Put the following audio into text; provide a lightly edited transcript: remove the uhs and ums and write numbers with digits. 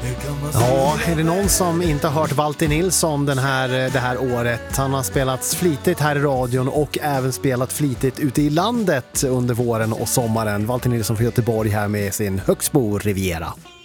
Ja, är det någon som inte har hört Valtteri Nilsson det här året? Han har spelat flitigt här i radion och även spelat flitigt ute i landet under våren och sommaren. Valtteri Nilsson från Göteborg här med sin Högsbo Riviera.